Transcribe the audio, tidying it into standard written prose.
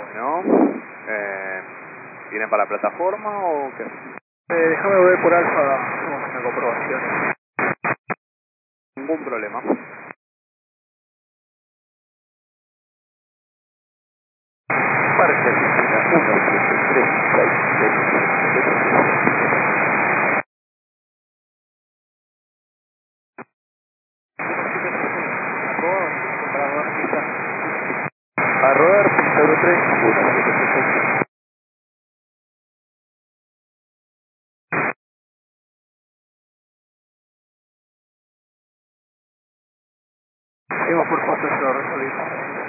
Bueno, ¿vienen para la plataforma o qué? Déjame volver por Alfa, hacemos una comprobación. Ningún problema. Parque Argentina 173. A rodar, pista 03, 173. Seguimos por paso, eso lo resolvimos.